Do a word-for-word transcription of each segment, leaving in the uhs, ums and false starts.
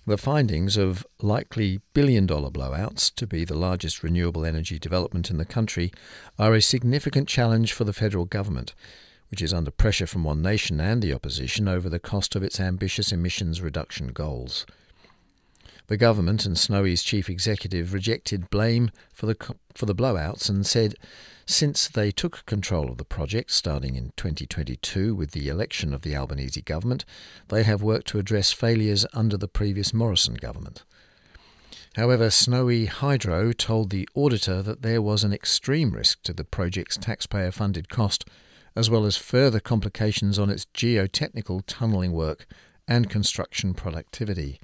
The findings of likely billion-dollar blowouts to be the largest renewable energy development in the country are a significant challenge for the federal government, which is under pressure from One Nation and the opposition over the cost of its ambitious emissions reduction goals. The government and Snowy's chief executive rejected blame for the for the blowouts and said since they took control of the project starting in twenty twenty-two with the election of the Albanese government, they have worked to address failures under the previous Morrison government. However, Snowy Hydro told the auditor that there was an extreme risk to the project's taxpayer-funded cost, as well as further complications on its geotechnical tunnelling work and construction productivity.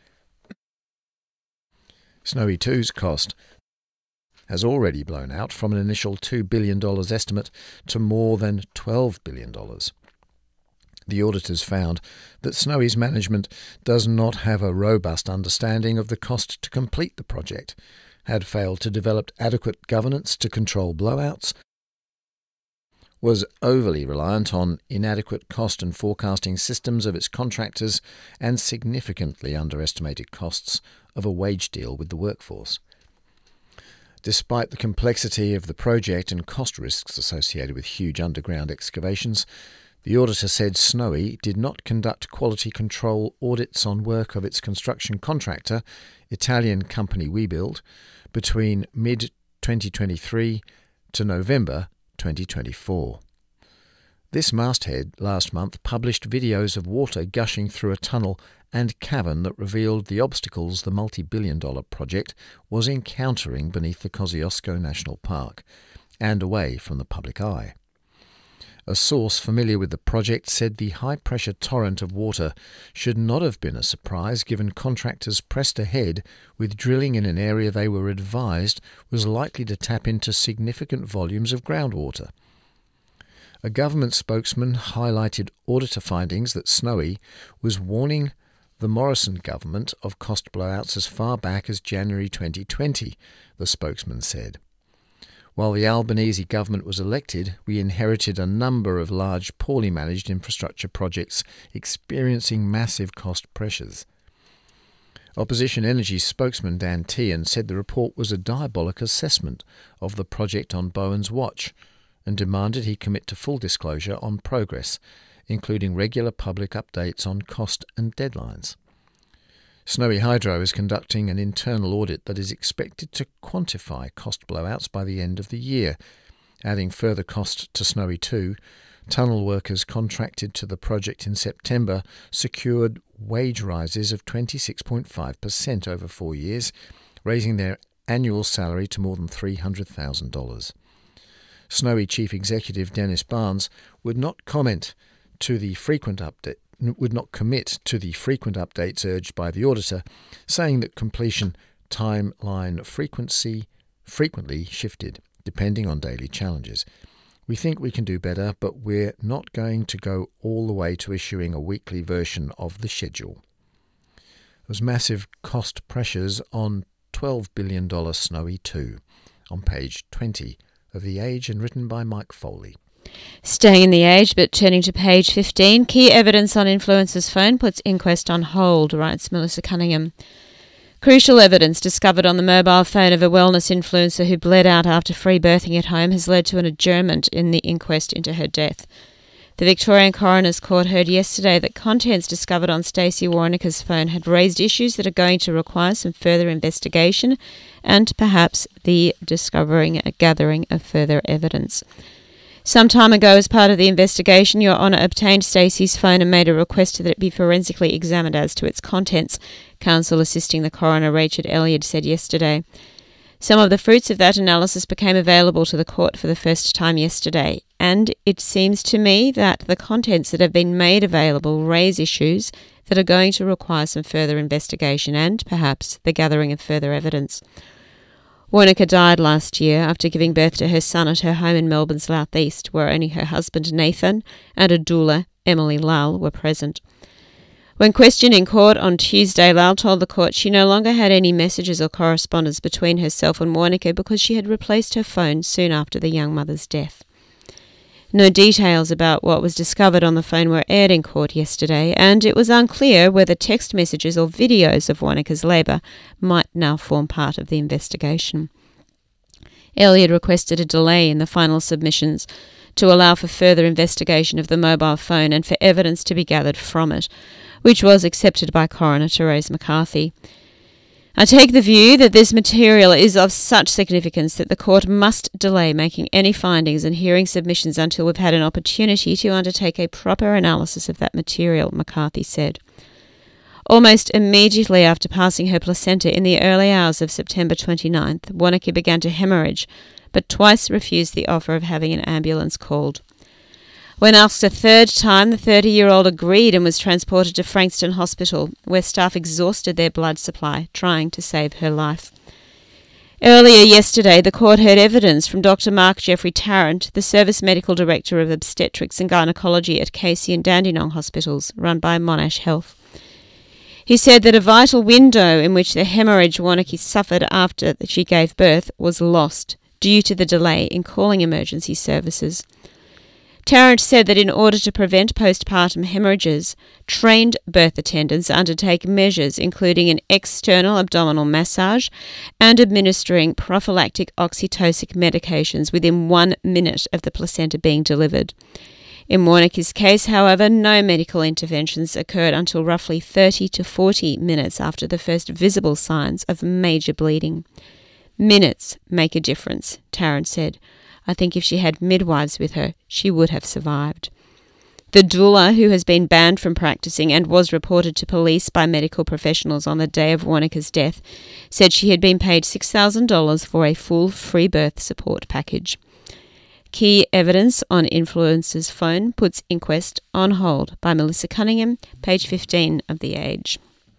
Snowy two's cost has already blown out from an initial two billion dollars estimate to more than twelve billion dollars. The auditors found that Snowy's management does not have a robust understanding of the cost to complete the project, had failed to develop adequate governance to control blowouts, was overly reliant on inadequate cost and forecasting systems of its contractors, and significantly underestimated costs of a wage deal with the workforce. Despite the complexity of the project and cost risks associated with huge underground excavations, the auditor said Snowy did not conduct quality control audits on work of its construction contractor, Italian company Webuild, between mid twenty twenty-three to November twenty twenty-four. This masthead last month published videos of water gushing through a tunnel and cavern that revealed the obstacles the multi-billion dollar project was encountering beneath the Kosciuszko National Park and away from the public eye. A source familiar with the project said the high-pressure torrent of water should not have been a surprise given contractors pressed ahead with drilling in an area they were advised was likely to tap into significant volumes of groundwater. A government spokesman highlighted auditor findings that Snowy was warning the Morrison government of cost blowouts as far back as January twenty twenty, the spokesman said. While the Albanese government was elected, we inherited a number of large, poorly managed infrastructure projects experiencing massive cost pressures. Opposition Energy spokesman Dan Tehan said the report was a diabolic assessment of the project on Bowen's watch and demanded he commit to full disclosure on progress, including regular public updates on cost and deadlines. Snowy Hydro is conducting an internal audit that is expected to quantify cost blowouts by the end of the year. Adding further cost to Snowy two, tunnel workers contracted to the project in September secured wage rises of twenty-six point five percent over four years, raising their annual salary to more than three hundred thousand dollars. Snowy Chief Executive Dennis Barnes would not comment to the frequent update would not commit to the frequent updates urged by the auditor, saying that completion timeline frequency frequently shifted, depending on daily challenges. We think we can do better, but we're not going to go all the way to issuing a weekly version of the schedule. There was massive cost pressures on twelve billion dollars Snowy two, on page twenty of The Age and written by Mike Foley. Staying in The Age, but turning to page fifteen, key evidence on influencer's phone puts inquest on hold, writes Melissa Cunningham. Crucial evidence discovered on the mobile phone of a wellness influencer who bled out after free birthing at home has led to an adjournment in the inquest into her death. The Victorian Coroner's Court heard yesterday that contents discovered on Stacey Warnecker's phone had raised issues that are going to require some further investigation and perhaps the discovering a gathering of further evidence. Some time ago, as part of the investigation, Your Honour obtained Stacey's phone and made a request that it be forensically examined as to its contents, counsel assisting the coroner Rachel Elliott said yesterday. Some of the fruits of that analysis became available to the court for the first time yesterday, and it seems to me that the contents that have been made available raise issues that are going to require some further investigation and, perhaps, the gathering of further evidence. Warnecker died last year after giving birth to her son at her home in Melbourne's South East, where only her husband Nathan and a doula, Emily Lal, were present. When questioned in court on Tuesday, Lal told the court she no longer had any messages or correspondence between herself and Warnecker because she had replaced her phone soon after the young mother's death. No details about what was discovered on the phone were aired in court yesterday, and it was unclear whether text messages or videos of Wannacke's labour might now form part of the investigation. Elliott requested a delay in the final submissions to allow for further investigation of the mobile phone and for evidence to be gathered from it, which was accepted by Coroner Therese McCarthy. I take the view that this material is of such significance that the court must delay making any findings and hearing submissions until we've had an opportunity to undertake a proper analysis of that material, McCarthy said. Almost immediately after passing her placenta in the early hours of September twenty-ninth, Wannacke began to hemorrhage, but twice refused the offer of having an ambulance called. When asked a third time, the thirty-year-old agreed and was transported to Frankston Hospital, where staff exhausted their blood supply, trying to save her life. Earlier yesterday, the court heard evidence from Doctor Mark Jeffrey Tarrant, the Service Medical Director of Obstetrics and Gynecology at Casey and Dandenong Hospitals, run by Monash Health. He said that a vital window in which the hemorrhage Wannacke suffered after she gave birth was lost due to the delay in calling emergency services. Tarrant said that in order to prevent postpartum hemorrhages, trained birth attendants undertake measures including an external abdominal massage and administering prophylactic oxytocic medications within one minute of the placenta being delivered. In Wannacke's case, however, no medical interventions occurred until roughly thirty to forty minutes after the first visible signs of major bleeding. Minutes make a difference, Tarrant said. I think if she had midwives with her, she would have survived. The doula, who has been banned from practicing and was reported to police by medical professionals on the day of Wannacke's death, said she had been paid six thousand dollars for a full free birth support package. Key evidence on influencer's phone puts inquest on hold by Melissa Cunningham, page fifteen of The Age.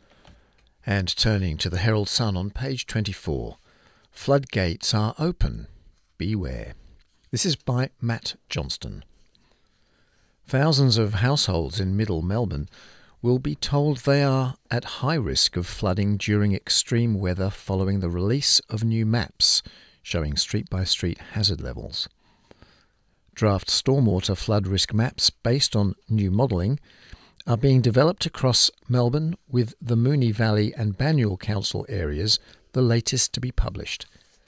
And turning to the Herald Sun on page twenty-four, floodgates are open. Beware. This is by Matt Johnston. Thousands of households in Middle Melbourne will be told they are at high risk of flooding during extreme weather following the release of new maps showing street-by-street hazard levels. Draft stormwater flood risk maps based on new modelling are being developed across Melbourne, with the Moonee Valley and Banyule Council areas the latest to be published.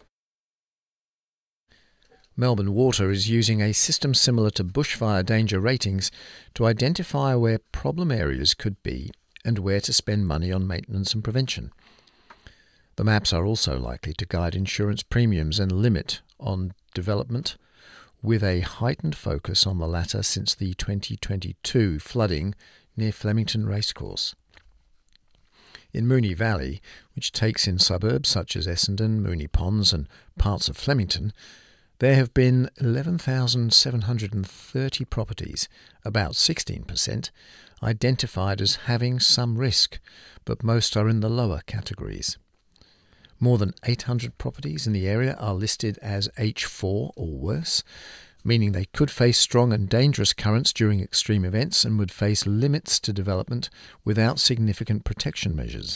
Melbourne Water is using a system similar to bushfire danger ratings to identify where problem areas could be and where to spend money on maintenance and prevention. The maps are also likely to guide insurance premiums and limit on development, with a heightened focus on the latter since the twenty twenty-two flooding near Flemington Racecourse. In Moonee Valley, which takes in suburbs such as Essendon, Moonee Ponds and parts of Flemington, there have been eleven thousand seven hundred thirty properties, about sixteen percent, identified as having some risk, but most are in the lower categories. More than eight hundred properties in the area are listed as H four or worse, meaning they could face strong and dangerous currents during extreme events and would face limits to development without significant protection measures.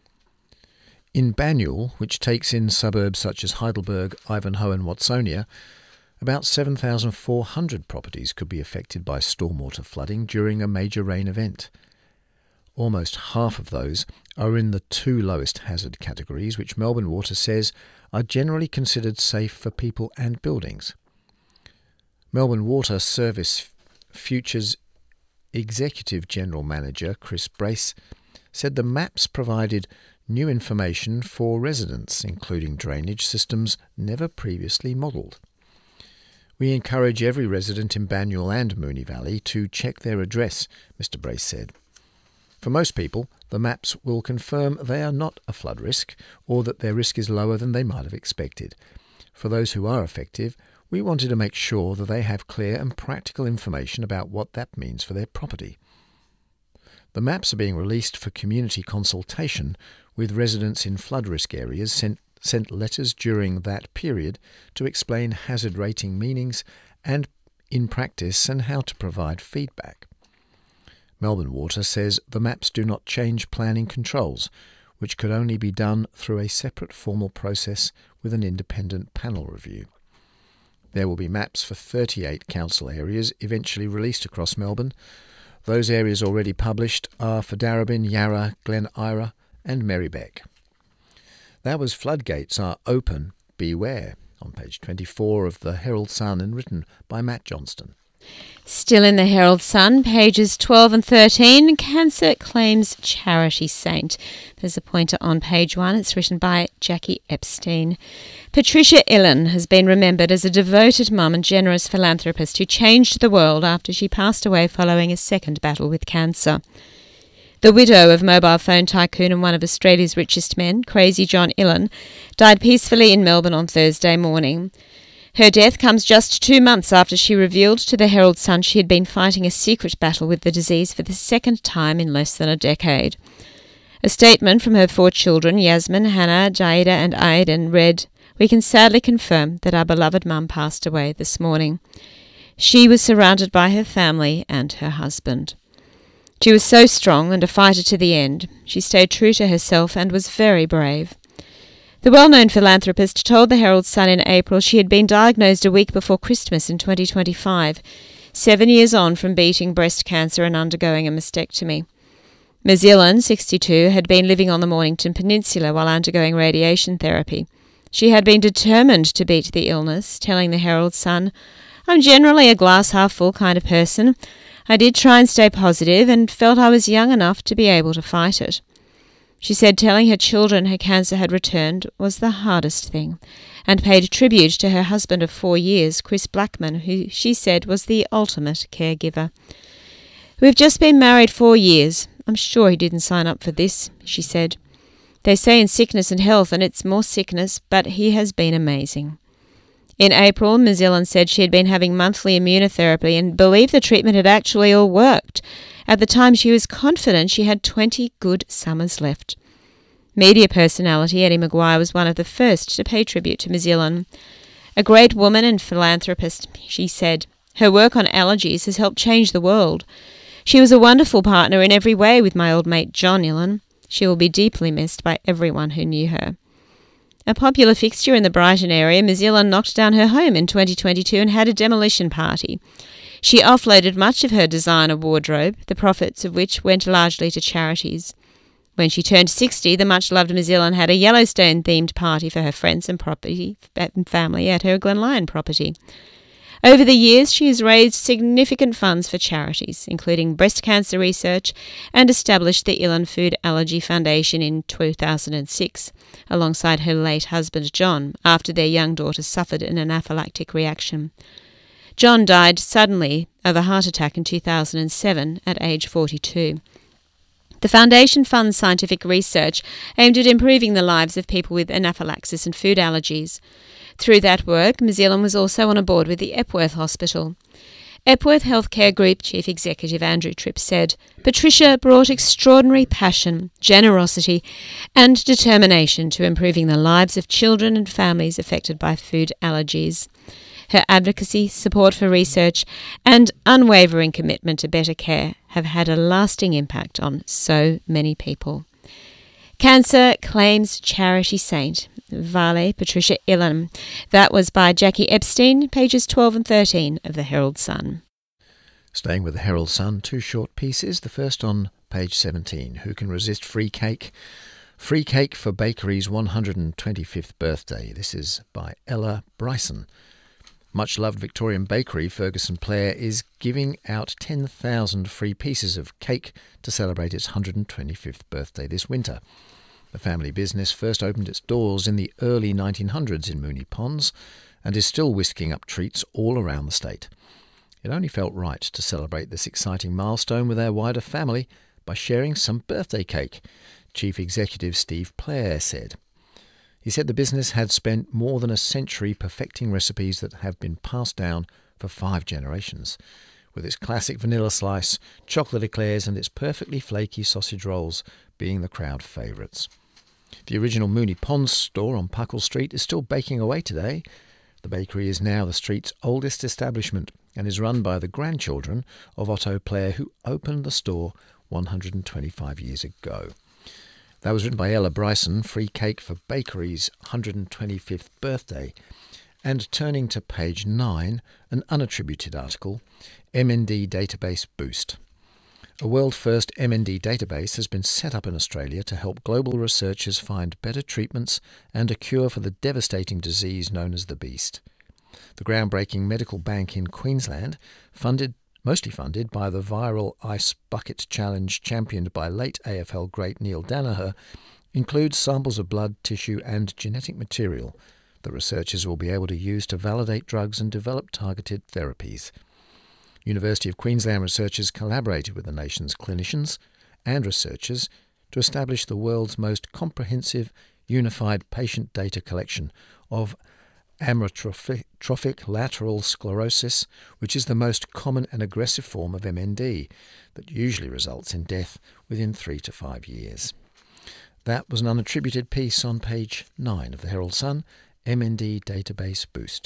In Banyule, which takes in suburbs such as Heidelberg, Ivanhoe and Watsonia, about seven thousand four hundred properties could be affected by stormwater flooding during a major rain event. Almost half of those are in the two lowest hazard categories, which Melbourne Water says are generally considered safe for people and buildings. Melbourne Water Service Futures Executive General Manager Chris Brace said the maps provided new information for residents, including drainage systems never previously modelled. We encourage every resident in Banyule and Moonee Valley to check their address, Mister Brace said. For most people, the maps will confirm they are not a flood risk or that their risk is lower than they might have expected. For those who are affected, we wanted to make sure that they have clear and practical information about what that means for their property. The maps are being released for community consultation, with residents in flood risk areas sent, sent letters during that period to explain hazard rating meanings and in practice and how to provide feedback. Melbourne Water says the maps do not change planning controls, which could only be done through a separate formal process with an independent panel review. There will be maps for thirty-eight council areas eventually released across Melbourne. Those areas already published are for Darebin, Yarra, Glen Eira and Merribeck. That was Floodgates Are Open, Beware, on page twenty-four of the Herald Sun and written by Matt Johnston. Still in the Herald Sun, pages twelve and thirteen, Cancer Claims Charity Saint. There's a pointer on page one. It's written by Jackie Epstein. Patricia Illen has been remembered as a devoted mum and generous philanthropist who changed the world after she passed away following a second battle with cancer. The widow of mobile phone tycoon and one of Australia's richest men, Crazy John Illen, died peacefully in Melbourne on Thursday morning. Her death comes just two months after she revealed to the Herald Sun she had been fighting a secret battle with the disease for the second time in less than a decade. A statement from her four children, Yasmin, Hannah, Jaida and Aiden, read, "We can sadly confirm that our beloved mum passed away this morning. She was surrounded by her family and her husband. She was so strong and a fighter to the end. She stayed true to herself and was very brave." The well-known philanthropist told the Herald Sun in April she had been diagnosed a week before Christmas in twenty twenty-five, seven years on from beating breast cancer and undergoing a mastectomy. Ms Illen, sixty-two, had been living on the Mornington Peninsula while undergoing radiation therapy. She had been determined to beat the illness, telling the Herald Sun, "I'm generally a glass-half-full kind of person. I did try and stay positive and felt I was young enough to be able to fight it." She said telling her children her cancer had returned was the hardest thing, and paid tribute to her husband of four years, Chris Blackman, who she said was the ultimate caregiver. "We've just been married four years. I'm sure he didn't sign up for this," she said. "They say in sickness and health, and it's more sickness, but he has been amazing." In April, Ms Illen said she had been having monthly immunotherapy and believed the treatment had actually all worked. At the time, she was confident she had twenty good summers left. Media personality Eddie Maguire was one of the first to pay tribute to Ms Illen. "A great woman and philanthropist," she said. "Her work on allergies has helped change the world. She was a wonderful partner in every way with my old mate John Illen. She will be deeply missed by everyone who knew her." A popular fixture in the Brighton area, Ms Illen knocked down her home in twenty twenty-two and had a demolition party. She offloaded much of her designer wardrobe, the profits of which went largely to charities. When she turned sixty, the much-loved Ms Illen had a Yellowstone-themed party for her friends and property and family at her Glenlyon property. Over the years, she has raised significant funds for charities, including breast cancer research, and established the Illen Food Allergy Foundation in two thousand six, alongside her late husband John, after their young daughter suffered an anaphylactic reaction. John died suddenly of a heart attack in two thousand seven at age forty-two. The Foundation funds scientific research aimed at improving the lives of people with anaphylaxis and food allergies. Through that work, Ms Illen was also on a board with the Epworth Hospital. Epworth Healthcare Group Chief Executive Andrew Tripp said, "Patricia brought extraordinary passion, generosity and determination to improving the lives of children and families affected by food allergies. Her advocacy, support for research and unwavering commitment to better care have had a lasting impact on so many people." Cancer Claims Charity Saint, Vale Patricia Illen. That was by Jackie Epstein, pages twelve and thirteen of the Herald Sun. Staying with the Herald Sun, two short pieces. The first on page seventeen. Who can resist free cake? Free cake for Bakery's one hundred twenty-fifth birthday. This is by Ella Bryson. Much-loved Victorian bakery Ferguson Blair is giving out ten thousand free pieces of cake to celebrate its one hundred twenty-fifth birthday this winter. The family business first opened its doors in the early nineteen hundreds in Moonee Ponds and is still whisking up treats all around the state. It only felt right to celebrate this exciting milestone with our wider family by sharing some birthday cake, Chief Executive Steve Blair said. He said the business had spent more than a century perfecting recipes that have been passed down for five generations, with its classic vanilla slice, chocolate eclairs and its perfectly flaky sausage rolls being the crowd favourites. The original Moonee Ponds store on Puckle Street is still baking away today. The bakery is now the street's oldest establishment and is run by the grandchildren of Otto Blair, who opened the store one hundred twenty-five years ago. That was written by Ella Bryson. Free cake for Bakery's one hundred twenty-fifth birthday. And turning to page nine, an unattributed article, M N D Database Boost. A world-first M N D database has been set up in Australia to help global researchers find better treatments and a cure for the devastating disease known as the beast. The groundbreaking medical bank in Queensland, funded mostly funded by the viral Ice Bucket Challenge championed by late A F L great Neil Danaher, includes samples of blood, tissue and genetic material that researchers will be able to use to validate drugs and develop targeted therapies. University of Queensland researchers collaborated with the nation's clinicians and researchers to establish the world's most comprehensive, unified patient data collection of amyotrophic lateral sclerosis, which is the most common and aggressive form of M N D that usually results in death within three to five years. That was an unattributed piece on page nine of the Herald Sun, M N D Database Boost.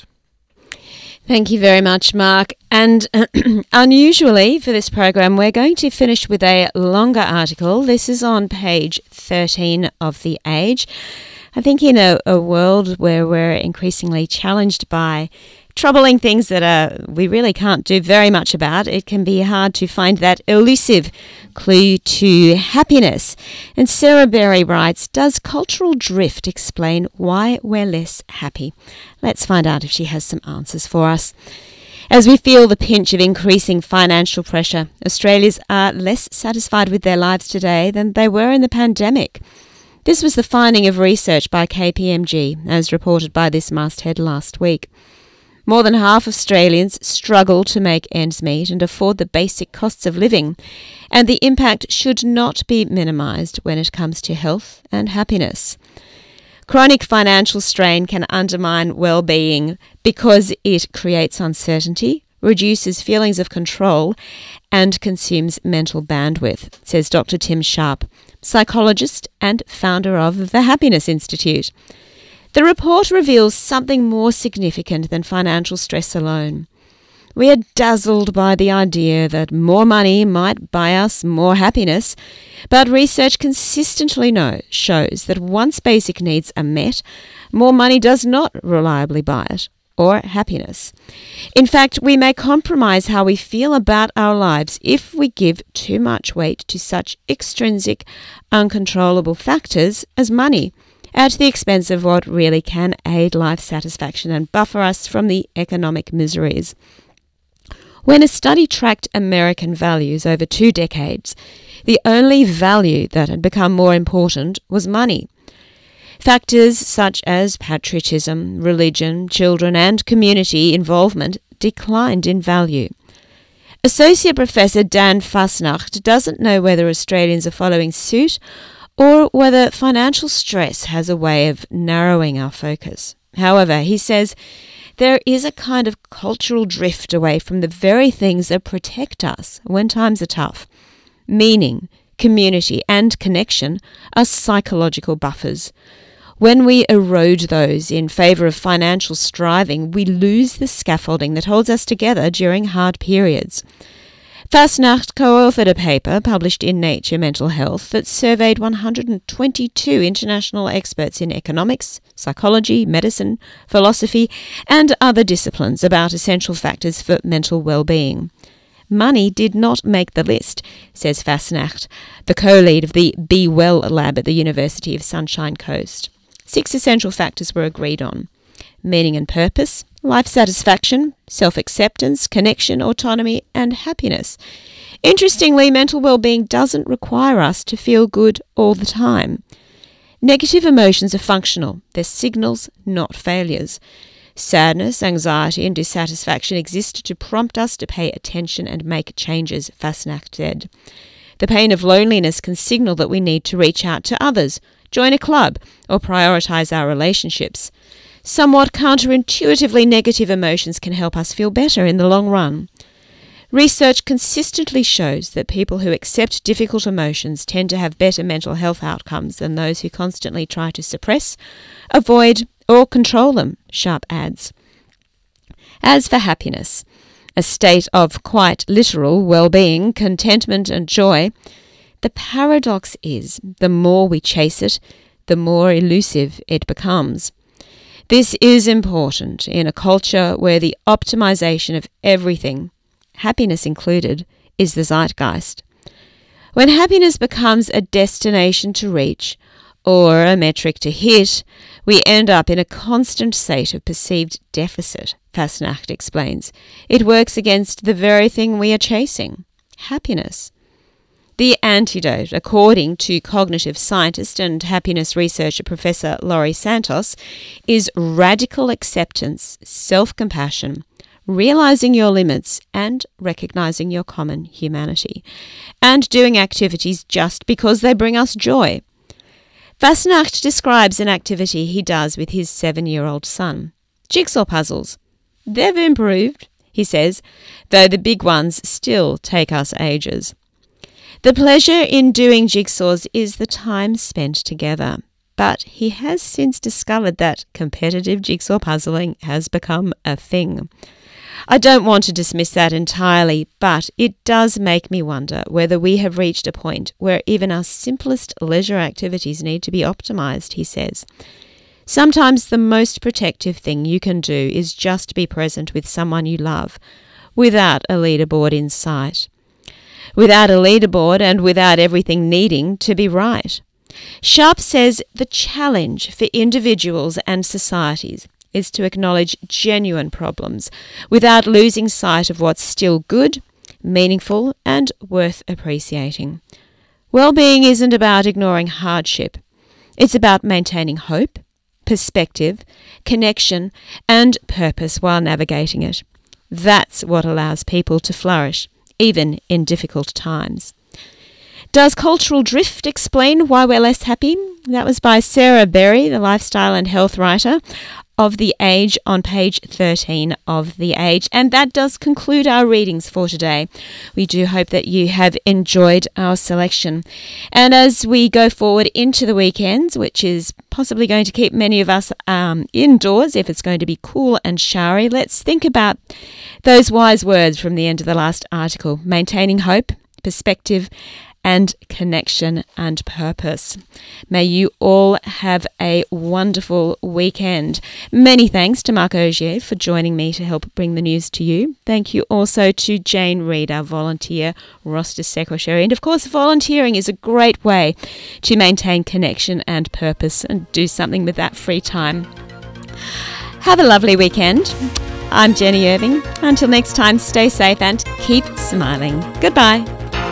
Thank you very much, Mark. And uh, unusually for this program, we're going to finish with a longer article. This is on page thirteen of The Age. I think in a, a world where we're increasingly challenged by troubling things that uh, we really can't do very much about, it can be hard to find that elusive clue to happiness. And Sarah Berry writes, does cultural drift explain why we're less happy? Let's find out if she has some answers for us. As we feel the pinch of increasing financial pressure, Australians are less satisfied with their lives today than they were in the pandemic. This was the finding of research by K P M G, as reported by this masthead last week. More than half Australians struggle to make ends meet and afford the basic costs of living, and the impact should not be minimised when it comes to health and happiness. Chronic financial strain can undermine well-being because it creates uncertainty, reduces feelings of control, and consumes mental bandwidth, says Doctor Tim Sharp, psychologist and founder of the Happiness Institute. The report reveals something more significant than financial stress alone. We are dazzled by the idea that more money might buy us more happiness, but research consistently know, shows that once basic needs are met, more money does not reliably buy it, or happiness. In fact, we may compromise how we feel about our lives if we give too much weight to such extrinsic, uncontrollable factors as money, at the expense of what really can aid life satisfaction and buffer us from the economic miseries. When a study tracked American values over two decades, the only value that had become more important was money. Factors such as patriotism, religion, children, and community involvement declined in value. Associate Professor Dan Fasnacht doesn't know whether Australians are following suit or whether financial stress has a way of narrowing our focus. However, he says there is a kind of cultural drift away from the very things that protect us when times are tough. Meaning, community, and connection are psychological buffers. When we erode those in favour of financial striving, we lose the scaffolding that holds us together during hard periods. Fasnacht co-authored a paper published in Nature Mental Health that surveyed one hundred twenty-two international experts in economics, psychology, medicine, philosophy, and other disciplines about essential factors for mental well-being. Money did not make the list, says Fasnacht, the co-lead of the Be Well lab at the University of Sunshine Coast. Six essential factors were agreed on: meaning and purpose, life satisfaction, self-acceptance, connection, autonomy, and happiness. Interestingly, mental well-being doesn't require us to feel good all the time. Negative emotions are functional. They're signals, not failures. Sadness, anxiety, and dissatisfaction exist to prompt us to pay attention and make changes, Fasnacht said. The pain of loneliness can signal that we need to reach out to others, join a club, or prioritise our relationships. Somewhat counterintuitively, negative emotions can help us feel better in the long run. Research consistently shows that people who accept difficult emotions tend to have better mental health outcomes than those who constantly try to suppress, avoid, or control them, Sharp adds. As for happiness, a state of quite literal well-being, contentment, and joy, the paradox is the more we chase it, the more elusive it becomes. This is important in a culture where the optimization of everything, happiness included, is the zeitgeist. When happiness becomes a destination to reach or a metric to hit, we end up in a constant state of perceived deficit, Fasnacht explains. It works against the very thing we are chasing, happiness. The antidote, according to cognitive scientist and happiness researcher Professor Laurie Santos, is radical acceptance, self-compassion, realizing your limits and recognizing your common humanity, and doing activities just because they bring us joy. Fasnacht describes an activity he does with his seven-year-old son. Jigsaw puzzles. They've improved, he says, though the big ones still take us ages. The pleasure in doing jigsaws is the time spent together, but he has since discovered that competitive jigsaw puzzling has become a thing. I don't want to dismiss that entirely, but it does make me wonder whether we have reached a point where even our simplest leisure activities need to be optimized, he says. Sometimes the most protective thing you can do is just be present with someone you love, without a leaderboard in sight. Without a leaderboard and without everything needing to be right. Sharp says the challenge for individuals and societies is to acknowledge genuine problems without losing sight of what's still good, meaningful, and worth appreciating. Well-being isn't about ignoring hardship. It's about maintaining hope, perspective, connection, and purpose while navigating it. That's what allows people to flourish, even in difficult times. Does cultural drift explain why we're less happy? That was by Sarah Berry, the lifestyle and health writer of The Age, on page thirteen of The Age. And that does conclude our readings for today. We do hope that you have enjoyed our selection. And as we go forward into the weekends, which is possibly going to keep many of us um, indoors if it's going to be cool and showery, let's think about those wise words from the end of the last article: maintaining hope, perspective, and connection and purpose. May you all have a wonderful weekend. Many thanks to Mark Ogier for joining me to help bring the news to you. Thank you also to Jane Reid, our volunteer roster secretary. And of course, volunteering is a great way to maintain connection and purpose and do something with that free time. Have a lovely weekend. I'm Jenny Irving. Until next time, stay safe and keep smiling. Goodbye.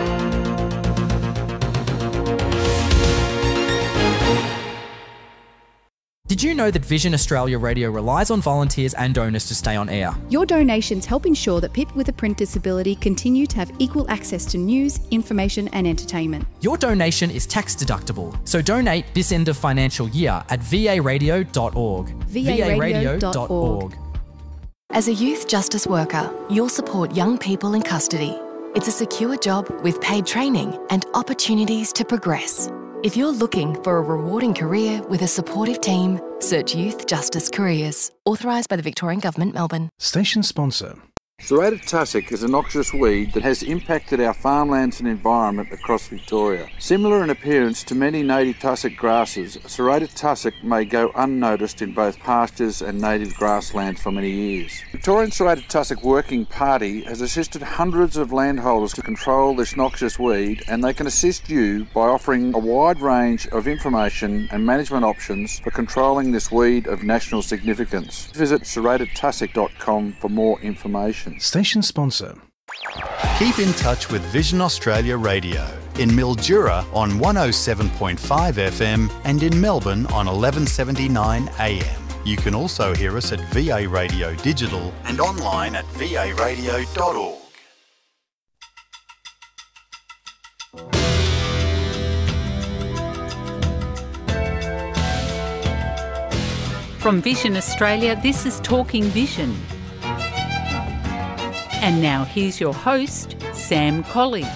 Did you know that Vision Australia Radio relies on volunteers and donors to stay on air? Your donations help ensure that people with a print disability continue to have equal access to news, information and entertainment. Your donation is tax deductible, so donate this end of financial year at v a radio dot org. v a radio dot org. As a youth justice worker, you'll support young people in custody. It's a secure job with paid training and opportunities to progress. If you're looking for a rewarding career with a supportive team, search Youth Justice Careers. Authorised by the Victorian Government, Melbourne. Station sponsor. Serrated tussock is a noxious weed that has impacted our farmlands and environment across Victoria. Similar in appearance to many native tussock grasses, serrated tussock may go unnoticed in both pastures and native grasslands for many years. Victorian Serrated Tussock Working Party has assisted hundreds of landholders to control this noxious weed, and they can assist you by offering a wide range of information and management options for controlling this weed of national significance. Visit serrated tussock dot com for more information. Station sponsor. Keep in touch with Vision Australia Radio in Mildura on one oh seven point five F M and in Melbourne on eleven seventy-nine A M. You can also hear us at V A Radio Digital and online at v a radio dot org. From Vision Australia, this is Talking Vision. And now here's your host, Sam Colley.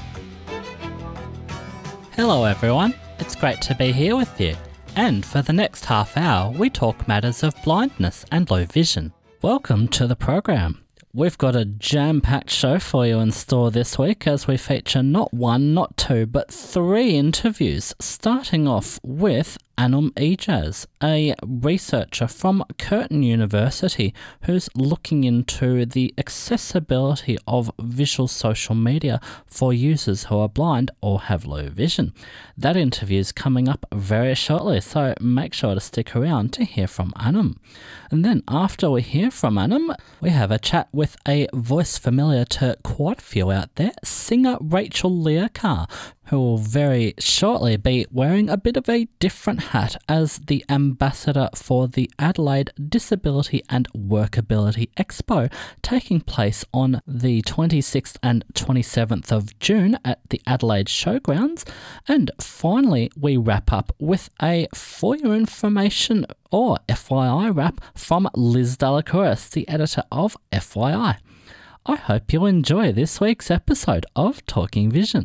Hello everyone, it's great to be here with you. And for the next half hour, we talk matters of blindness and low vision. Welcome to the program. We've got a jam-packed show for you in store this week as we feature not one, not two, but three interviews, starting off with Anum Ijaz, a researcher from Curtin University who's looking into the accessibility of visual social media for users who are blind or have low vision. That interview is coming up very shortly, so make sure to stick around to hear from Anum. And then after we hear from Anum, we have a chat with a voice familiar to quite a few out there, singer Rachel Learcar, who will very shortly be wearing a bit of a different hat as the ambassador for the Adelaide Disability and Workability Expo, taking place on the twenty-sixth and twenty-seventh of June at the Adelaide Showgrounds. And finally, we wrap up with a For Your Information or F Y I wrap from Liz Dellacouris, the editor of F Y I. I hope you enjoy this week's episode of Talking Vision.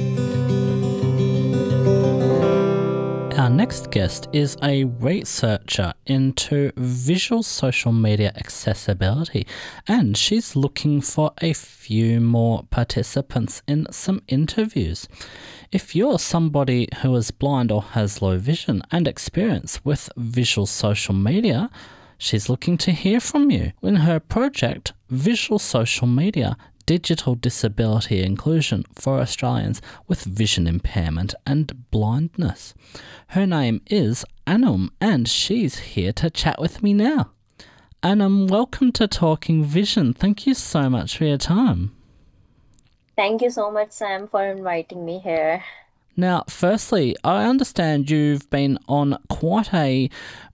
Our next guest is a researcher into visual social media accessibility, and she's looking for a few more participants in some interviews. If you're somebody who is blind or has low vision and experience with visual social media, she's looking to hear from you in her project, Visual Social Media, Digital Disability Inclusion for Australians with Vision Impairment and Blindness. Her name is Anum, and she's here to chat with me now. Anum, welcome to Talking Vision. Thank you so much for your time. Thank you so much, Sam, for inviting me here. Now, firstly, I understand you've been on quite a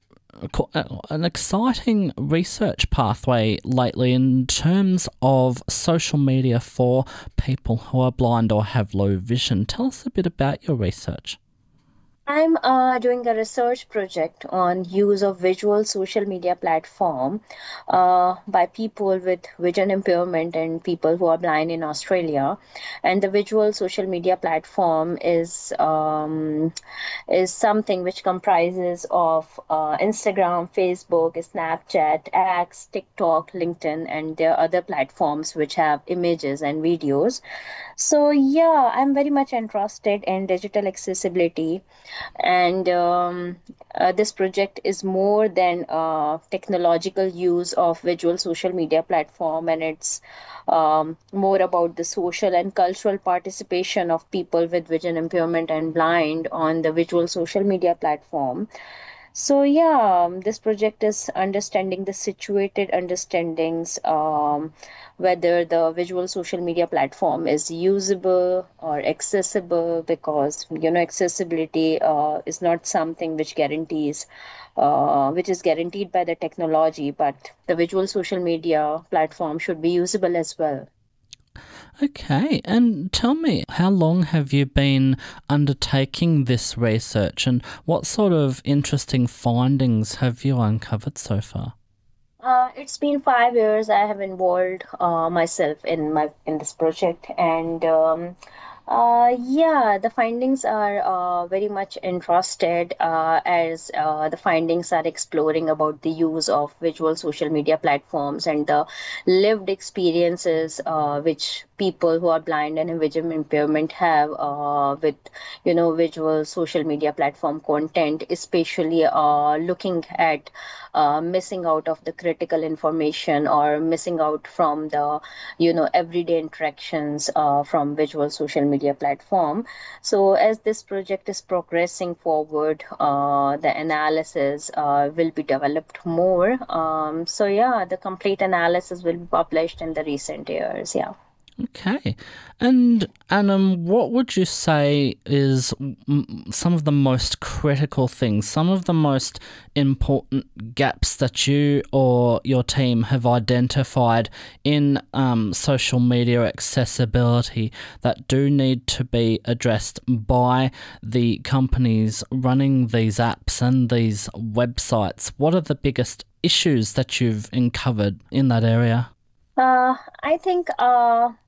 an exciting research pathway lately in terms of social media for people who are blind or have low vision. Tell us a bit about your research. I'm uh, doing a research project on use of visual social media platform uh, by people with vision impairment and people who are blind in Australia. And the visual social media platform is um, is something which comprises of uh, Instagram, Facebook, Snapchat, X, TikTok, LinkedIn, and there are other platforms which have images and videos. So yeah, I'm very much interested in digital accessibility. And um, uh, this project is more than uh, technological use of visual social media platform, and it's um, more about the social and cultural participation of people with vision impairment and blind on the visual social media platform. So yeah, this project is understanding the situated understandings, um, whether the visual social media platform is usable or accessible, because, you know, accessibility uh, is not something which guarantees, uh, which is guaranteed by the technology, but the visual social media platform should be usable as well. Okay, and tell me, how long have you been undertaking this research, and what sort of interesting findings have you uncovered so far? Uh, it's been five years I have involved uh, myself in my in this project, and um, uh, yeah, the findings are uh, very much interested uh, as uh, the findings are exploring about the use of visual social media platforms and the lived experiences uh, which people who are blind and have vision impairment have uh, with, you know, visual social media platform content, especially uh, looking at uh, missing out of the critical information or missing out from the, you know, everyday interactions uh, from visual social media platform. So as this project is progressing forward, uh, the analysis uh, will be developed more. Um, so yeah, the complete analysis will be published in the recent years. Yeah. Okay. And Anum, what would you say is m- some of the most critical things, some of the most important gaps that you or your team have identified in um, social media accessibility that do need to be addressed by the companies running these apps and these websites? What are the biggest issues that you've uncovered in that area? Uh, I think uh,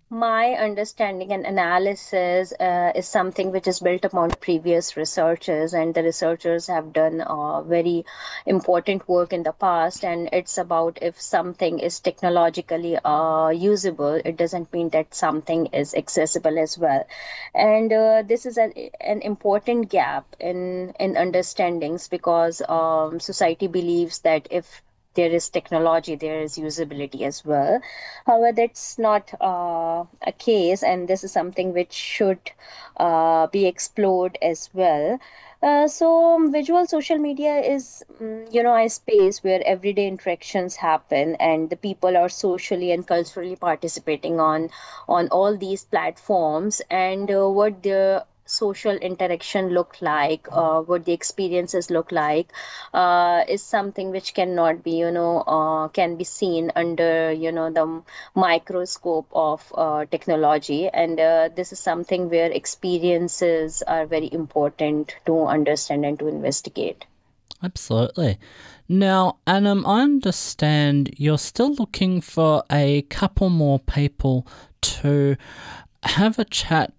my understanding and analysis uh, is something which is built upon previous researchers, and the researchers have done uh, very important work in the past. And it's about if something is technologically uh, usable, it doesn't mean that something is accessible as well. And uh, this is a, an important gap in in understandings, because um, society believes that if there is technology, there is usability as well. However, that's not uh, a case, and this is something which should uh, be explored as well. Uh, so um, visual social media is, um, you know, a space where everyday interactions happen, and the people are socially and culturally participating on on all these platforms. And uh, what the social interaction look like, uh, what the experiences look like, uh, is something which cannot be, you know, uh, can be seen under, you know, the microscope of uh, technology. And uh, this is something where experiences are very important to understand and to investigate. Absolutely. Now, Anam, I understand you're still looking for a couple more people to have a chat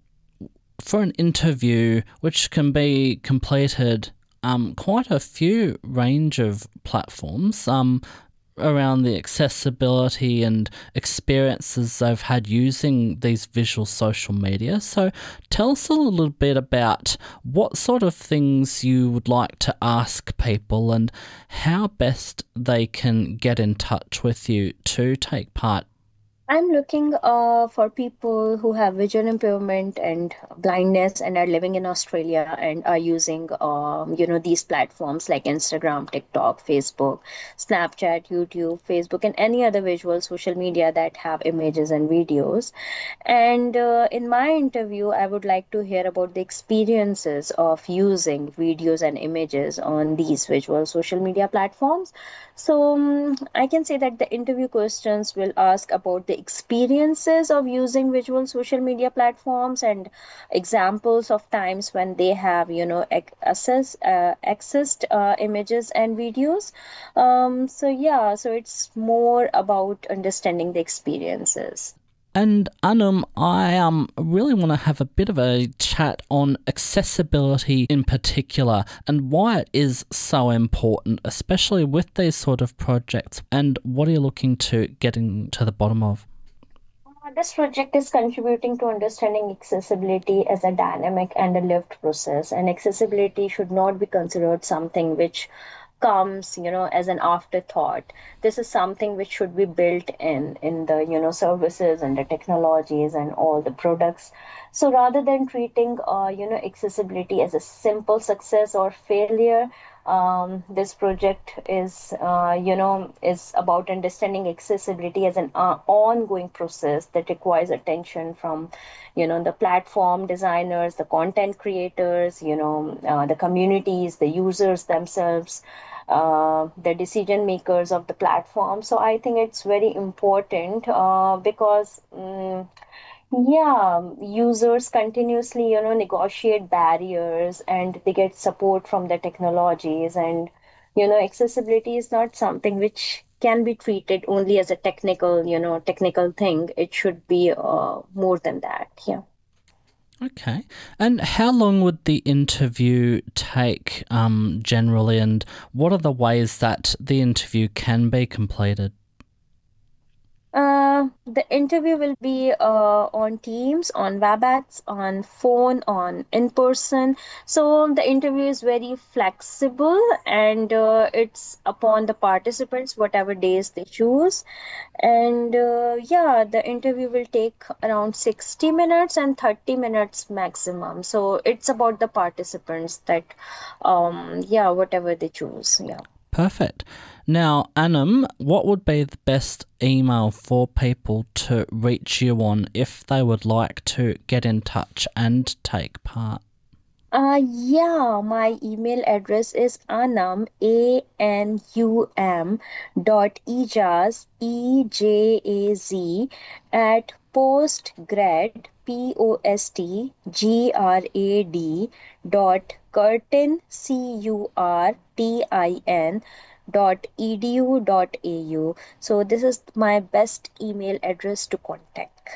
for an interview, which can be completed um, quite a few range of platforms um, around the accessibility and experiences they've had using these visual social media. So tell us a little bit about what sort of things you would like to ask people and how best they can get in touch with you to take part. I'm looking uh, for people who have vision impairment and blindness and are living in Australia and are using, um, you know, these platforms like Instagram, TikTok, Facebook, Snapchat, YouTube, Facebook, and any other visual social media that have images and videos. And uh, in my interview, I would like to hear about the experiences of using videos and images on these visual social media platforms. So um, I can say that the interview questions will ask about the experiences of using visual social media platforms and examples of times when they have, you know, access, uh, accessed uh, images and videos. Um, so yeah, so it's more about understanding the experiences. And Anam, I um really want to have a bit of a chat on accessibility in particular and why it is so important, especially with these sort of projects. And what are you looking to getting to the bottom of? This project is contributing to understanding accessibility as a dynamic and a lived process. And accessibility should not be considered something which comes, you know, as an afterthought. This is something which should be built in in the, you know, services and the technologies and all the products. So rather than treating, uh, you know, accessibility as a simple success or failure, um, this project is, uh, you know, is about understanding accessibility as an uh, ongoing process that requires attention from, you know, the platform designers, the content creators, you know, uh, the communities, the users themselves, uh, the decision makers of the platform. So I think it's very important uh, because um, yeah, users continuously, you know, negotiate barriers and they get support from the technologies. And, you know, accessibility is not something which can be treated only as a technical, you know, technical thing. It should be uh, more than that. Yeah. Okay. And how long would the interview take um, generally, and what are the ways that the interview can be completed? Uh, the interview will be uh, on Teams, on WebEx, on phone, on in person. So the interview is very flexible, and uh, it's upon the participants whatever days they choose. And uh, yeah, the interview will take around sixty minutes and thirty minutes maximum. So it's about the participants that, um, yeah, whatever they choose. Yeah. Perfect. Now, Anam, what would be the best email for people to reach you on if they would like to get in touch and take part? Uh, yeah, my email address is anum, A N U M dot ejaz, E J A Z, at postgrad, P O S T G R A D, dot curtin, C U R T I N, dot edu dot au. So this is my best email address to contact.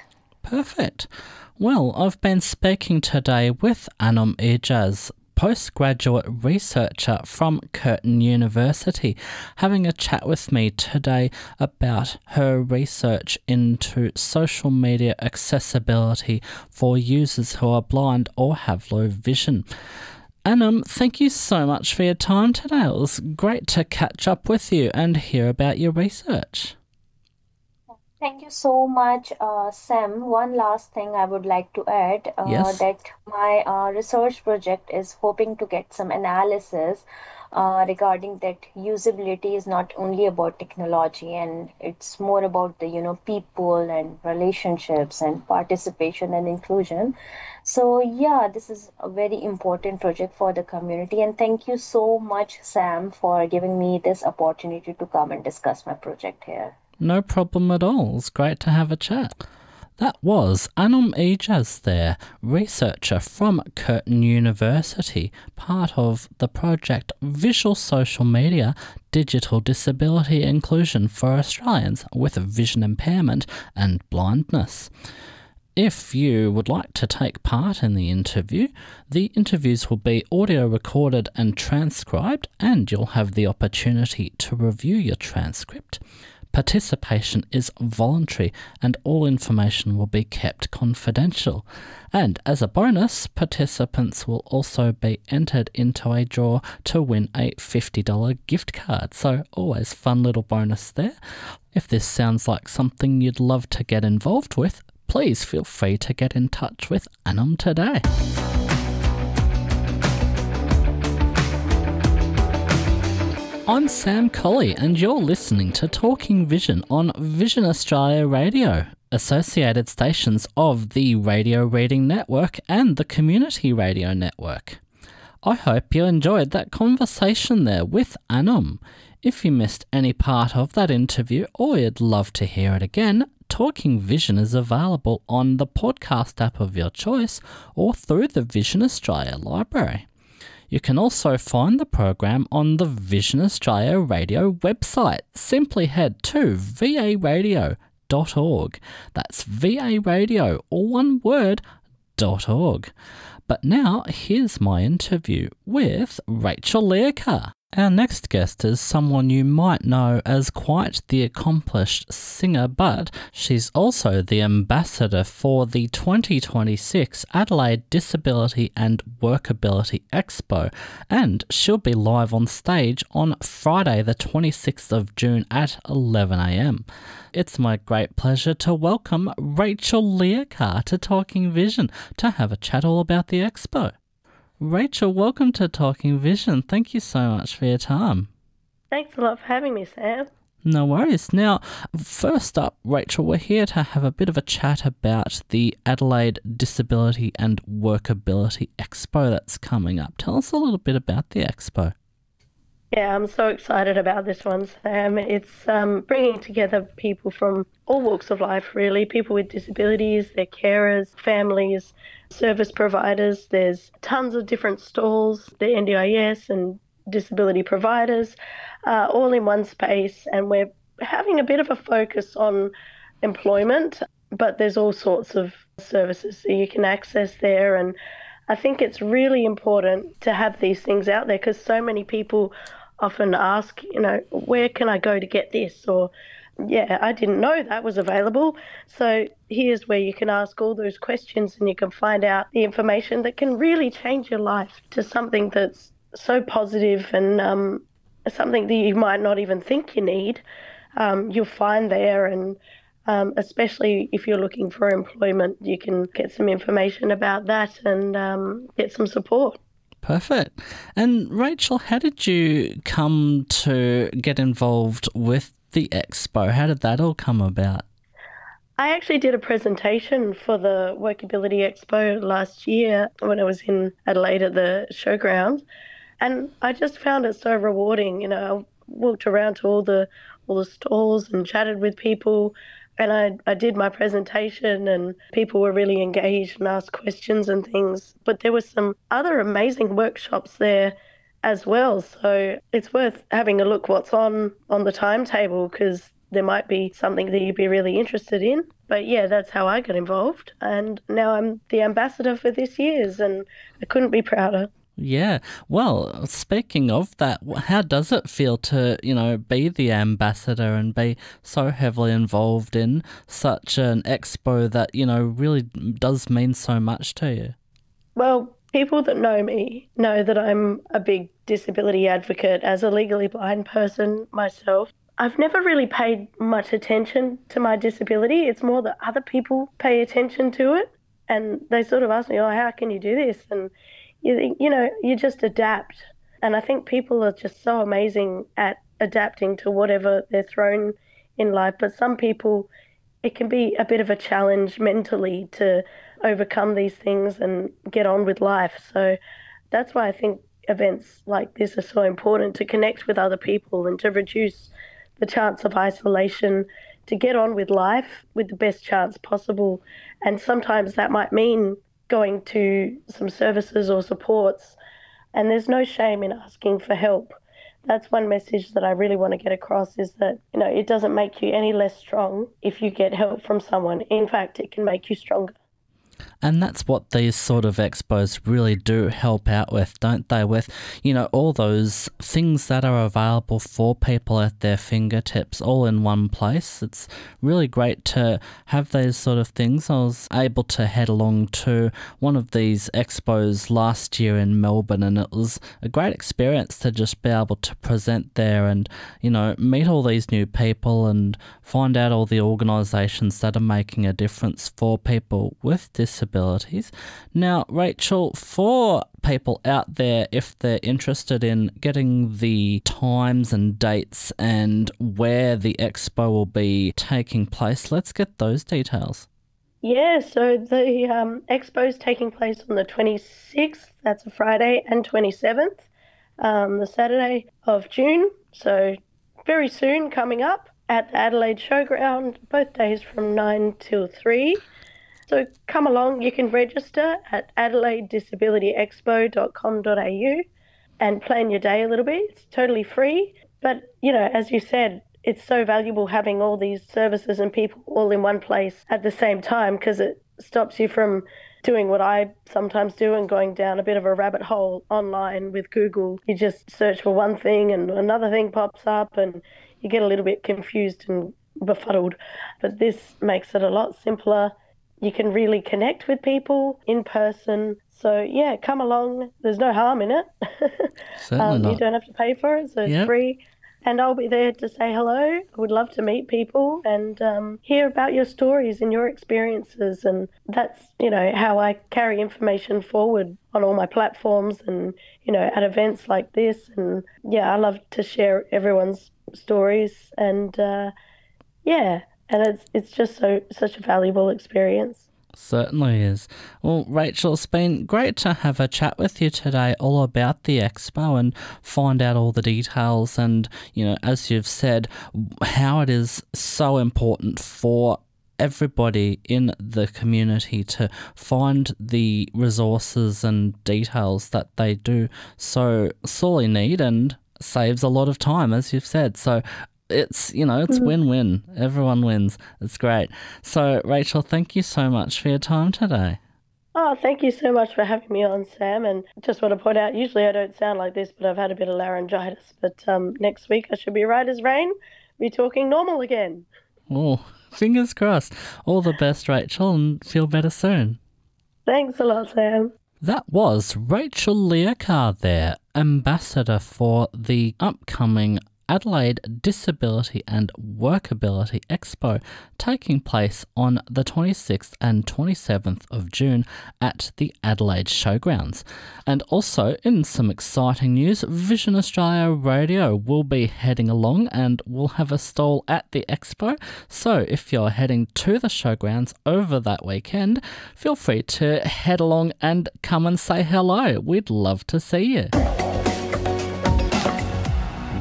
Perfect. Well, I've been speaking today with Anum Ijaz, postgraduate researcher from Curtin University, having a chat with me today about her research into social media accessibility for users who are blind or have low vision. Anum, thank you so much for your time today. It was great to catch up with you and hear about your research. Thank you so much, uh, Sam. One last thing I would like to add, uh, Yes. that my uh, research project is hoping to get some analysis uh, regarding that usability is not only about technology, and it's more about the, you know, people and relationships and participation and inclusion. So yeah, this is a very important project for the community, and thank you so much, Sam, for giving me this opportunity to come and discuss my project here. No problem at all. It's great to have a chat. That was Anum Ijaz there, researcher from Curtin University, part of the project Visual Social Media, Digital Disability Inclusion for Australians with Vision Impairment and Blindness. If you would like to take part in the interview, the interviews will be audio recorded and transcribed, and you'll have the opportunity to review your transcript. Participation is voluntary and all information will be kept confidential. And as a bonus, participants will also be entered into a draw to win a fifty dollars gift card. So always fun little bonus there. If this sounds like something you'd love to get involved with, please feel free to get in touch with Anum today. I'm Sam Colley and you're listening to Talking Vision on Vision Australia Radio, associated stations of the Radio Reading Network and the Community Radio Network. I hope you enjoyed that conversation there with Anum. If you missed any part of that interview or you'd love to hear it again, Talking Vision is available on the podcast app of your choice or through the Vision Australia library. You can also find the program on the Vision Australia Radio website. Simply head to v a radio dot org. That's V A Radio, all one word, dot org. But now, here's my interview with Rachel Learcar. Our next guest is someone you might know as quite the accomplished singer, but she's also the ambassador for the twenty twenty-six Adelaide Disability and Workability Expo, and she'll be live on stage on Friday the twenty-sixth of June at eleven a m. It's my great pleasure to welcome Rachel Learcar to Talking Vision to have a chat all about the expo. Rachel, welcome to Talking Vision. Thank you so much for your time. Thanks a lot for having me, Sam. No worries. Now, first up, Rachel, we're here to have a bit of a chat about the Adelaide Disability and Workability Expo that's coming up. Tell us a little bit about the expo. Yeah, I'm so excited about this one, Sam. It's um, bringing together people from all walks of life, really, people with disabilities, their carers, families, service providers. There's tons of different stalls, the N D I S and disability providers, uh, all in one space. And we're having a bit of a focus on employment, but there's all sorts of services that you can access there. And I think it's really important to have these things out there because so many people often ask, you know, where can I go to get this? Or, yeah, I didn't know that was available. So here's where you can ask all those questions and you can find out the information that can really change your life to something that's so positive and um, something that you might not even think you need. Um, you'll find there, and um, especially if you're looking for employment, you can get some information about that and um, get some support. Perfect. And Rachel, how did you come to get involved with the expo? How did that all come about? I actually did a presentation for the Workability Expo last year when I was in Adelaide at the showground, and I just found it so rewarding. You know, I walked around to all the all the stalls and chatted with people, and I, I did my presentation and people were really engaged and asked questions and things. But there were some other amazing workshops there as well. So it's worth having a look what's on, on the timetable because there might be something that you'd be really interested in. But yeah, that's how I got involved. And now I'm the ambassador for this year's, and I couldn't be prouder. Yeah. Well, speaking of that, how does it feel to, you know, be the ambassador and be so heavily involved in such an expo that, you know, really does mean so much to you? Well, people that know me know that I'm a big disability advocate as a legally blind person myself. I've never really paid much attention to my disability. It's more that other people pay attention to it, and they sort of ask me, oh, how can you do this? And You, you know, you just adapt. And I think people are just so amazing at adapting to whatever they're thrown in life. But some people, it can be a bit of a challenge mentally to overcome these things and get on with life. So that's why I think events like this are so important, to connect with other people and to reduce the chance of isolation, to get on with life with the best chance possible. And sometimes that might mean going to some services or supports, and there's no shame in asking for help. That's one message that I really want to get across, is that, you know, it doesn't make you any less strong if you get help from someone. In fact, it can make you stronger. And that's what these sort of expos really do help out with, don't they? With, you know, all those things that are available for people at their fingertips all in one place. It's really great to have those sort of things. I was able to head along to one of these expos last year in Melbourne, and it was a great experience to just be able to present there and, you know, meet all these new people and find out all the organisations that are making a difference for people with disabilities. Now, Rachel, for people out there, if they're interested in getting the times and dates and where the expo will be taking place, let's get those details. Yeah, so the um, expo is taking place on the twenty-sixth, that's a Friday, and twenty-seventh, um, the Saturday of June, so very soon coming up at the Adelaide Showground, both days from nine till three. So come along, you can register at adelaide disability expo dot com dot a u and plan your day a little bit. It's totally free. But, you know, as you said, it's so valuable having all these services and people all in one place at the same time, because it stops you from doing what I sometimes do and going down a bit of a rabbit hole online with Google. You just search for one thing and another thing pops up and you get a little bit confused and befuddled. But this makes it a lot simpler. You can really connect with people in person. So, yeah, come along. There's no harm in it. Certainly um, not. You don't have to pay for it, so it's Yep. free. And I'll be there to say hello. I would love to meet people and um, hear about your stories and your experiences. And that's, you know, how I carry information forward on all my platforms and, you know, at events like this. And, yeah, I love to share everyone's stories. And, uh, yeah, and it's it's just so such a valuable experience. Certainly is. Well, Rachel, it's been great to have a chat with you today all about the expo and find out all the details and, you know, as you've said, how it is so important for everybody in the community to find the resources and details that they do so sorely need, and saves a lot of time, as you've said. So it's, you know, it's Mhm. win-win. Everyone wins. It's great. So, Rachel, thank you so much for your time today. Oh, thank you so much for having me on, Sam. And just want to point out, usually I don't sound like this, but I've had a bit of laryngitis. But um, next week I should be right as rain, be talking normal again. Oh, fingers crossed. All the best, Rachel, and feel better soon. Thanks a lot, Sam. That was Rachel Leocard there, ambassador for the upcoming Adelaide Disability and Workability Expo, taking place on the twenty-sixth and twenty-seventh of June at the Adelaide Showgrounds. And also, in some exciting news, Vision Australia Radio will be heading along and will have a stall at the expo. So if you're heading to the Showgrounds over that weekend, feel free to head along and come and say hello. We'd love to see you.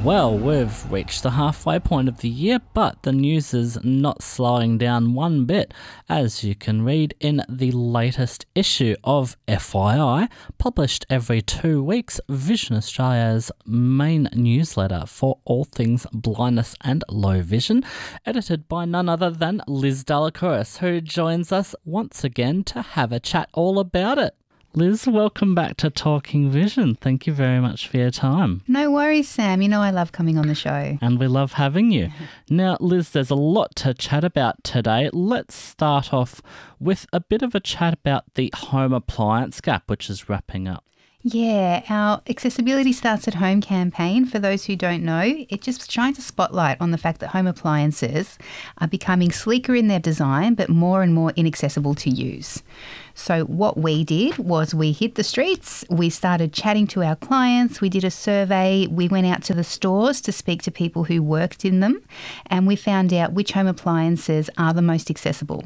Well, we've reached the halfway point of the year, but the news is not slowing down one bit, as you can read in the latest issue of F Y I, published every two weeks, Vision Australia's main newsletter for all things blindness and low vision, edited by none other than Liz Dellacouris, who joins us once again to have a chat all about it. Liz, welcome back to Talking Vision. Thank you very much for your time. No worries, Sam. You know I love coming on the show. And we love having you. Now, Liz, there's a lot to chat about today. Let's start off with a bit of a chat about the home appliance gap, which is wrapping up. Yeah, our Accessibility Starts at Home campaign, for those who don't know, it just shines a spotlight on the fact that home appliances are becoming sleeker in their design but more and more inaccessible to use. So what we did was we hit the streets, we started chatting to our clients, we did a survey, we went out to the stores to speak to people who worked in them, and we found out which home appliances are the most accessible.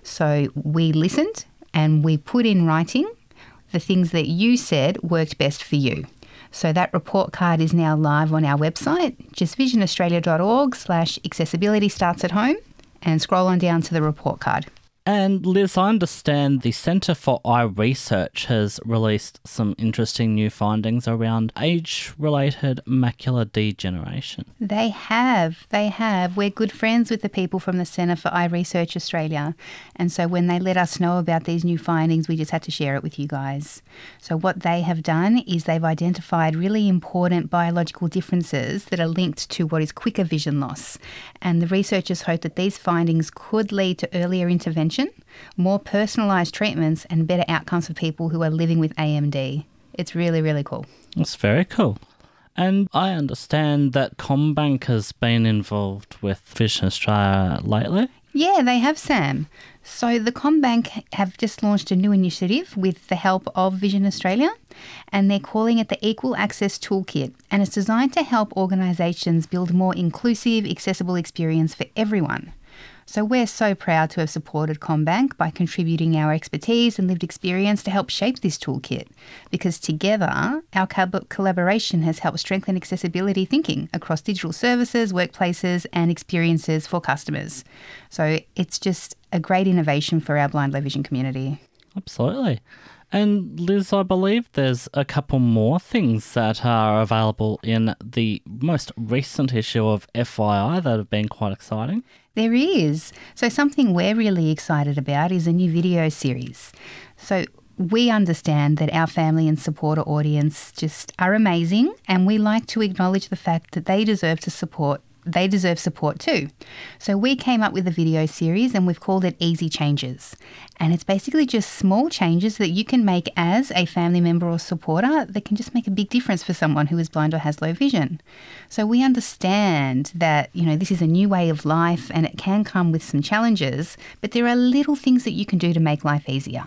So we listened and we put in writing the things that you said worked best for you. So that report card is now live on our website, just visionaustralia.org slash accessibility starts at home, and scroll on down to the report card. And Liz, I understand the Centre for Eye Research has released some interesting new findings around age-related macular degeneration. They have, they have. We're good friends with the people from the Centre for Eye Research Australia. And so when they let us know about these new findings, we just had to share it with you guys. So what they have done is they've identified really important biological differences that are linked to what is quicker vision loss. And the researchers hope that these findings could lead to earlier intervention, more personalised treatments and better outcomes for people who are living with A M D. It's really, really cool. That's very cool. And I understand that CommBank has been involved with Vision Australia lately. Yeah, they have, Sam. So the CommBank have just launched a new initiative with the help of Vision Australia, and they're calling it the Equal Access Toolkit, and it's designed to help organisations build a more inclusive, accessible experience for everyone. So we're so proud to have supported CommBank by contributing our expertise and lived experience to help shape this toolkit, because together our collaboration has helped strengthen accessibility thinking across digital services, workplaces and experiences for customers. So it's just a great innovation for our blind low vision community. Absolutely. And Liz, I believe there's a couple more things that are available in the most recent issue of F Y I that have been quite exciting. There is. So something we're really excited about is a new video series. So we understand that our family and supporter audience just are amazing, and we like to acknowledge the fact that they deserve to support They deserve support too. So we came up with a video series and we've called it Easy Changes. And it's basically just small changes that you can make as a family member or supporter that can just make a big difference for someone who is blind or has low vision. So we understand that, you know, this is a new way of life and it can come with some challenges, but there are little things that you can do to make life easier.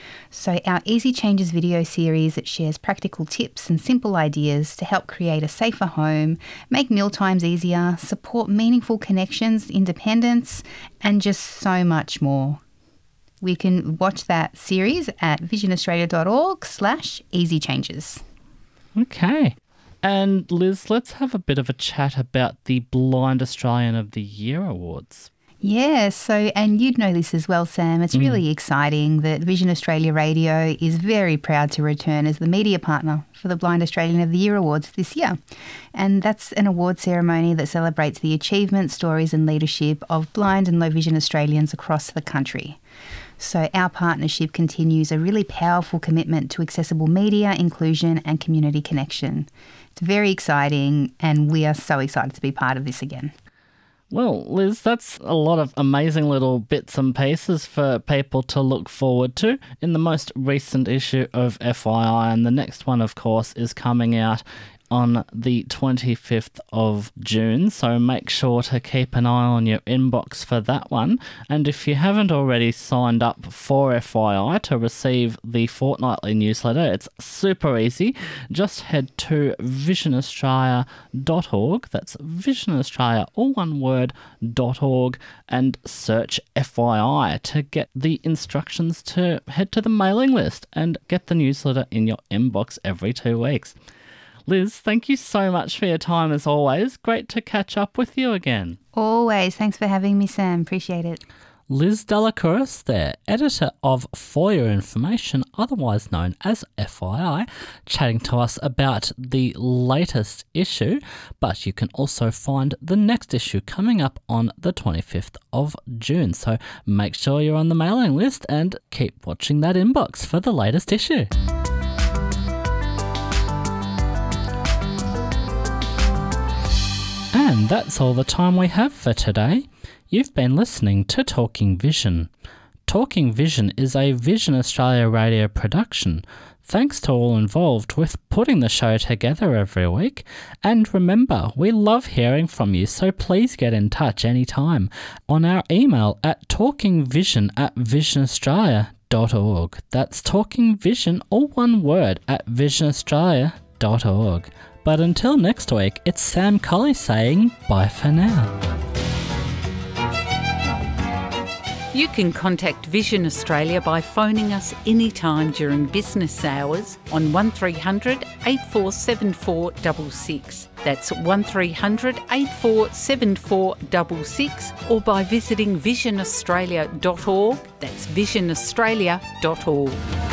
So our Easy Changes video series, it shares practical tips and simple ideas to help create a safer home, make mealtimes easier, support meaningful connections, independence, and just so much more. We can watch that series at visionaustralia.org slash easy changes. Okay. And Liz, let's have a bit of a chat about the Blind Australian of the Year Awards. Yeah, so, and you'd know this as well, Sam, it's really mm. exciting that Vision Australia Radio is very proud to return as the media partner for the Blind Australian of the Year Awards this year. And that's an award ceremony that celebrates the achievement, stories and leadership of blind and low vision Australians across the country. So our partnership continues a really powerful commitment to accessible media, inclusion and community connection. It's very exciting and we are so excited to be part of this again. Well, Liz, that's a lot of amazing little bits and pieces for people to look forward to in the most recent issue of F Y I, and the next one, of course, is coming out on the twenty-fifth of June, so make sure to keep an eye on your inbox for that one. And if you haven't already signed up for F Y I to receive the fortnightly newsletter, it's super easy. Just head to vision australia dot org, that's Vision Australia, all one word, .org, and search F Y I to get the instructions to head to the mailing list and get the newsletter in your inbox every two weeks. Liz, thank you so much for your time as always. Great to catch up with you again. Always. Thanks for having me, Sam. Appreciate it. Liz Delacouris there, editor of For Your Information, otherwise known as F Y I, chatting to us about the latest issue, but you can also find the next issue coming up on the twenty-fifth of June, so make sure you're on the mailing list and keep watching that inbox for the latest issue. And that's all the time we have for today. You've been listening to Talking Vision. Talking Vision is a Vision Australia radio production. Thanks to all involved with putting the show together every week. And remember, we love hearing from you, so please get in touch anytime on our email at talkingvision at visionaustralia dot org. That's Talking Vision, all one word, at visionaustralia dot org. But until next week, it's Sam Colley saying bye for now. You can contact Vision Australia by phoning us anytime during business hours on one three hundred, eight four seven four six six. That's one three hundred, eight four seven four six six, or by visiting vision australia dot org. That's vision australia dot org.